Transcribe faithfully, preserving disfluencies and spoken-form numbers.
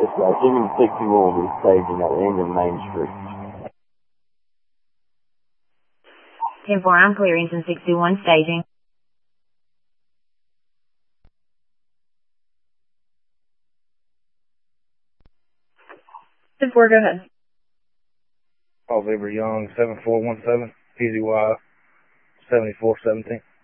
This guy, Jimmy sixty-one will be staging at the end of Main Street. ten four, I'm clear, engine sixty-one staging. ten four, go ahead. Paul Weber Young, seven four one seven, P Z Y seventy-four seventeen.